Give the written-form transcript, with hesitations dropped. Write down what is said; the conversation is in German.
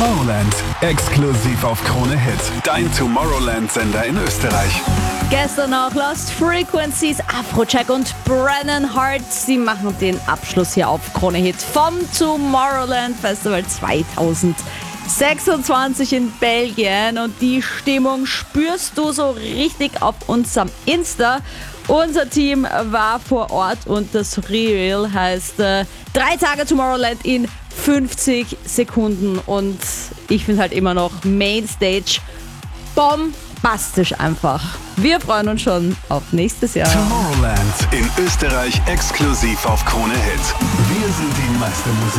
Tomorrowland, exklusiv auf Krone Hit. Dein Tomorrowland-Sender in Österreich. Gestern auch Lost Frequencies, Afrojack und Brennan Hart. Sie machen den Abschluss hier auf Krone Hit vom Tomorrowland Festival 2026 in Belgien. Und die Stimmung spürst du so richtig auf unserem Insta. Unser Team war vor Ort und das Real heißt 3 Tage Tomorrowland in 50 Sekunden. Und ich finde halt immer noch Mainstage bombastisch einfach. Wir freuen uns schon auf nächstes Jahr. Tomorrowland in Österreich exklusiv auf Krone Hit. Wir sind die Meistermusik.